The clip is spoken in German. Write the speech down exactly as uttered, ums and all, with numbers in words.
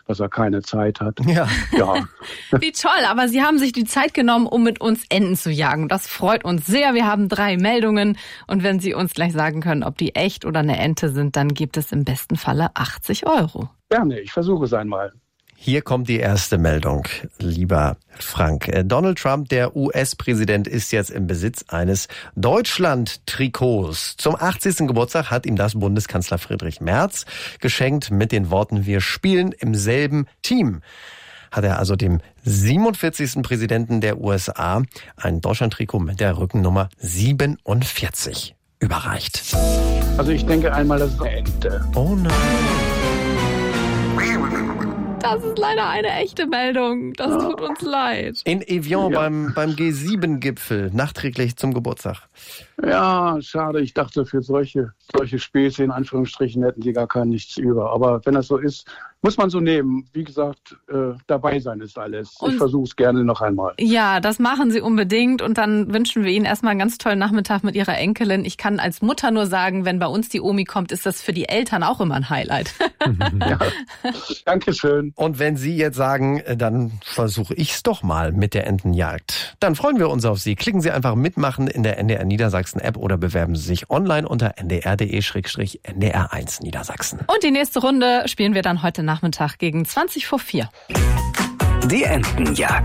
dass er keine Zeit hat. Ja. Ja. Wie toll, aber Sie haben sich die Zeit genommen, um mit uns Enten zu jagen. Das freut uns sehr. Wir haben drei Meldungen und wenn Sie uns gleich sagen können, ob die echt oder eine Ente sind, dann gibt es im besten Falle achtzig Euro. Gerne, ich versuche es einmal. Hier kommt die erste Meldung, lieber Frank. Donald Trump, der U S-Präsident, ist jetzt im Besitz eines Deutschland-Trikots. Zum achtzigsten Geburtstag hat ihm das Bundeskanzler Friedrich Merz geschenkt mit den Worten: Wir spielen im selben Team. Hat er also dem siebenundvierzigsten Präsidenten der U S A ein Deutschland-Trikot mit der Rückennummer siebenundvierzig überreicht. Also ich denke einmal, das ist eine Ente. Oh nein. Das ist leider eine echte Meldung. Das tut uns leid. In Evian Ja. beim, beim G sieben Gipfel, nachträglich zum Geburtstag. Ja, schade. Ich dachte, für solche, solche Späße in Anführungsstrichen hätten die gar kein nichts über. Aber wenn das so ist, muss man so nehmen. Wie gesagt, äh, dabei sein ist alles. Und ich versuche es gerne noch einmal. Ja, das machen Sie unbedingt und dann wünschen wir Ihnen erstmal einen ganz tollen Nachmittag mit Ihrer Enkelin. Ich kann als Mutter nur sagen, wenn bei uns die Omi kommt, ist das für die Eltern auch immer ein Highlight. Ja. Dankeschön. Und wenn Sie jetzt sagen, dann versuche ich's doch mal mit der Entenjagd, dann freuen wir uns auf Sie. Klicken Sie einfach mitmachen in der N D R Niedersachsen App oder bewerben Sie sich online unter n d r punkt d e slash n d r eins Niedersachsen. Und die nächste Runde spielen wir dann heute Nachmittag gegen zwanzig vor vier. Die Entenjagd.